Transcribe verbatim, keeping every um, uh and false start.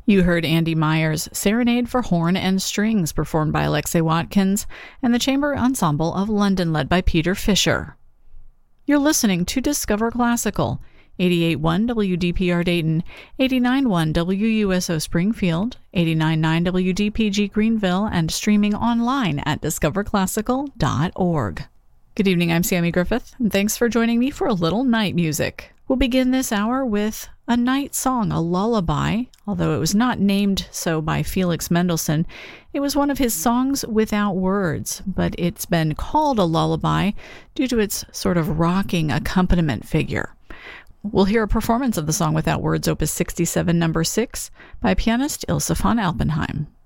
You heard Andy Meyer's Serenade for Horn and Strings, performed by Alexei Watkins, and the Chamber Ensemble of London, led by Peter Fisher. You're listening to Discover Classical, eighty-eight point one W D P R Dayton, eighty-nine point one W U S O Springfield, eighty-nine point nine W D P G Greenville, and streaming online at discover classical dot org. Good evening, I'm Sammy Griffith, and thanks for joining me for a little night music. We'll begin this hour with a night song, a lullaby. Although it was not named so by Felix Mendelssohn, it was one of his songs without words, but it's been called a lullaby due to its sort of rocking accompaniment figure. We'll hear a performance of the song without words, opus sixty-seven, number six, by pianist Ilse von Alpenheim.